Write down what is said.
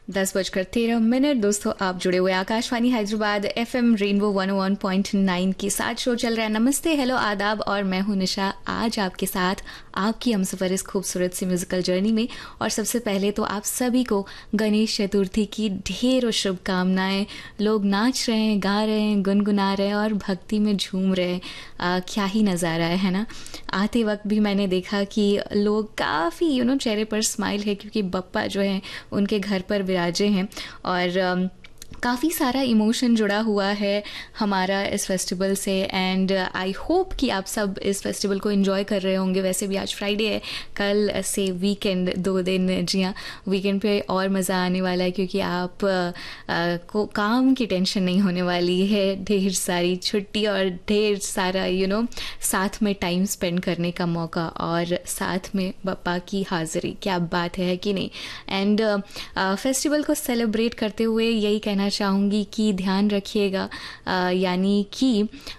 10:13 दोस्तों, आप जुड़े हुए आकाशवाणी हैदराबाद एफएम रेनबो 101.9 के साथ। शो चल रहा है नमस्ते हेलो आदाब और मैं हूं निशा। आज आपके साथ आपकी हमसफर इस खूबसूरत सी म्यूजिकल जर्नी में। और सबसे पहले तो आप सभी को गणेश चतुर्थी की ढेरों शुभकामनाएं। लोग नाच रहे हैं, गा रहे हैं, गुनगुना रहे हैं और भक्ति में झूम रहे हैं। क्या ही नज़ारा है ना। आते वक्त भी मैंने देखा कि लोग काफ़ी चेहरे पर स्माइल है, क्योंकि बप्पा जो है उनके घर पर विराजे हैं। और काफ़ी सारा इमोशन जुड़ा हुआ है हमारा इस फेस्टिवल से। एंड आई होप कि आप सब इस फेस्टिवल को एंजॉय कर रहे होंगे। वैसे भी आज फ्राइडे है, कल से वीकेंड 2 दिन, जी हाँ, वीकेंड पे और मज़ा आने वाला है, क्योंकि आप को काम की टेंशन नहीं होने वाली है। ढेर सारी छुट्टी और ढेर सारा साथ में टाइम स्पेंड करने का मौका, और साथ में बप्पा की हाज़िरी। क्या बात है कि नहीं। एंड फेस्टिवल को सेलिब्रेट करते हुए यही कहना चाहूँगी कि ध्यान रखिएगा, यानी कि